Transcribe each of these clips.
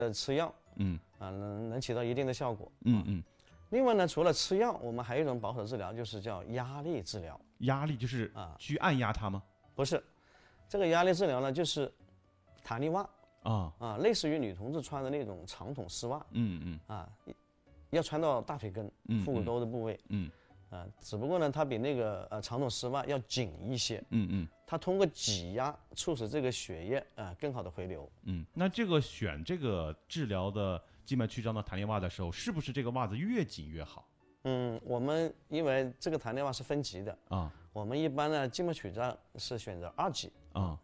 吃药，能起到一定的效果。另外呢，除了吃药，我们还有一种保守治疗，就是叫压力治疗。 压力就是去按压它吗？ 不是，这个压力治疗呢，就是弹力袜类似于女同志穿的那种长筒丝袜。要穿到大腿根、腹股沟的部位。只不过呢，它比那个长筒丝袜要紧一些。它通过挤压促使这个血液更好的回流。 那这个选这个治疗的静脉曲张的弹力袜的时候，是不是这个袜子越紧越好？ 我们因为这个弹力袜是分级的我们一般呢静脉曲张是选择2级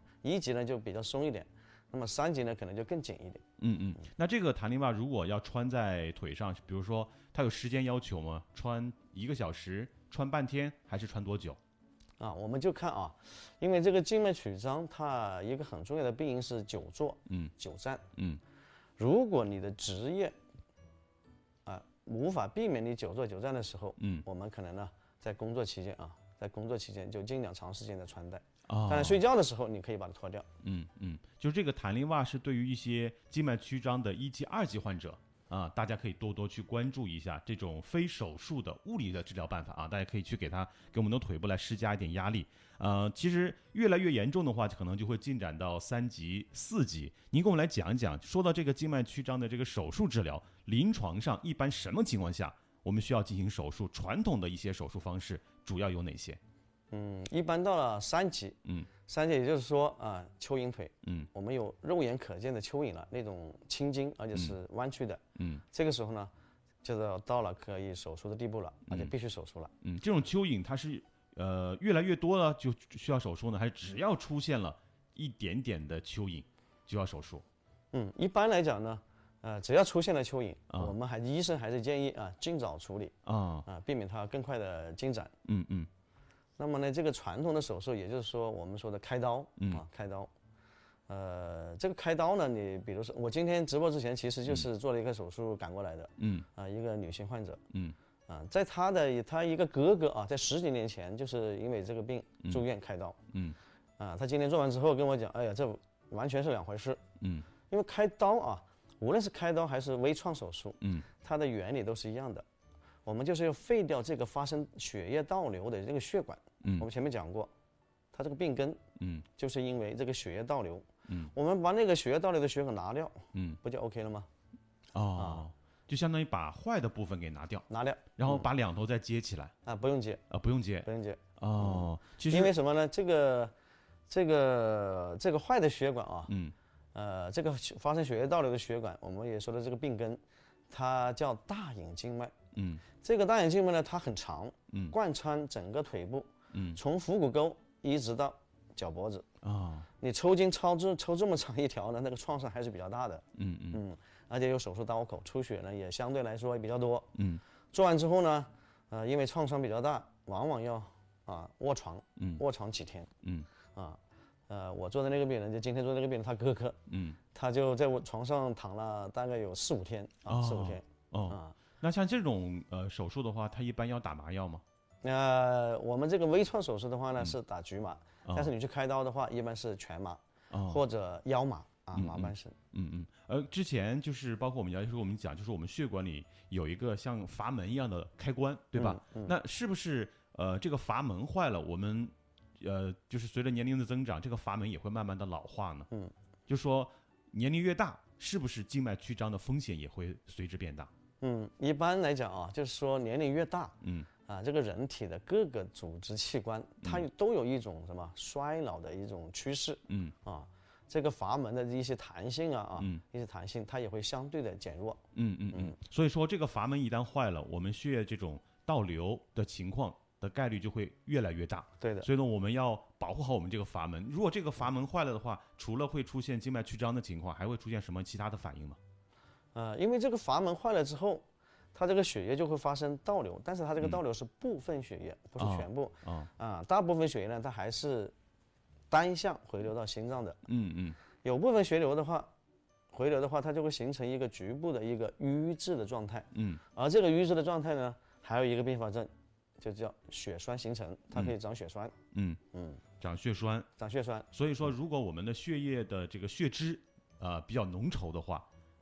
1级呢就比较松一点，那么3级呢可能就更紧一点。 那这个弹力袜如果要穿在腿上，比如说它有时间要求吗？穿1个小时，穿半天，还是穿多久？ 我们就看因为这个静脉曲张它一个很重要的病因是久坐、久站。如果你的职业无法避免你久坐久站的时候，我们可能呢在工作期间就尽量长时间的穿戴。当然睡觉的时候你可以把它脱掉。 就这个弹力袜是对于一些静脉曲张的1级、2级患者大家可以多多去关注一下这种非手术的物理的治疗办法大家可以去给我们的腿部来施加一点压力。其实越来越严重的话，可能就会进展到3级、4级。您给我们来讲一讲，说到这个静脉曲张的这个手术治疗，临床上一般什么情况下我们需要进行手术？传统的一些手术方式主要有哪些？ 一般到了3级，3级也就是说蚯蚓腿，我们有肉眼可见的蚯蚓了，那种青筋，而且是弯曲的，这个时候呢，就到了可以手术的地步了，而且必须手术了。 这种蚯蚓它是越来越多了就需要手术呢，还是只要出现了一点点的蚯蚓就要手术？ 一般来讲呢，只要出现了蚯蚓，我们医生还是建议尽早处理避免它更快的进展。那么呢，这个传统的手术，也就是说我们说的开刀开刀，这个开刀呢，你比如说我今天直播之前，其实就是做了一个手术赶过来的，一个女性患者，在她一个哥哥在10几年前就是因为这个病住院开刀，她今天做完之后跟我讲，哎呀，这完全是2回事，因为开刀无论是开刀还是微创手术，它的原理都是一样的。我们就是要废掉这个发生血液倒流的这个血管。我们前面讲过，它这个病根，就是因为这个血液倒流。我们把那个血液倒流的血管拿掉，不就 OK 了吗？ 就相当于把坏的部分给拿掉，然后把2头再接起来。 不用接， 不用接。 其实因为什么呢？这个坏的血管这个发生血液倒流的血管，我们也说的这个病根，它叫大隐静脉。这个大隐静脉呢，它很长，贯穿整个腿部，从腹股沟一直到脚脖子。你抽筋抽这么长一条呢，那个创伤还是比较大的。而且有手术刀口，出血呢也相对来说也比较多。做完之后呢，因为创伤比较大，往往要卧床几天。我做的那个病人，就今天做的那个病人，他哥哥，他就在我床上躺了大概有4、5天4、5天。 那像这种手术的话，它一般要打麻药吗？ 我们这个微创手术的话呢是打局麻，但是你去开刀的话，一般是全麻或者腰麻麻半身。 之前就是包括我们讲，就是我们血管里有一个像阀门一样的开关，对吧？那是不是这个阀门坏了，我们就是随着年龄的增长，这个阀门也会慢慢的老化呢？就说年龄越大，是不是静脉曲张的风险也会随之变大？ 一般来讲就是说年龄越大，这个人体的各个组织器官，它都有一种什么衰老的一种趋势，这个阀门的一些弹性一些弹性，它也会相对的减弱。 所以说这个阀门一旦坏了，我们血液这种倒流的情况的概率就会越来越大。 对的。 所以呢，我们要保护好我们这个阀门。如果这个阀门坏了的话，除了会出现静脉曲张的情况，还会出现什么其他的反应吗？ 因为这个阀门坏了之后，它这个血液就会发生倒流，但是它这个倒流是部分血液，不是全部。大部分血液呢，它还是单向回流到心脏的。有部分回流的话，它就会形成一个局部的一个瘀滞的状态。而这个瘀滞的状态呢，还有一个并发症，就叫血栓形成，它可以长血栓。长血栓。 所以说，如果我们的血液的这个血脂比较浓稠的话，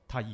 他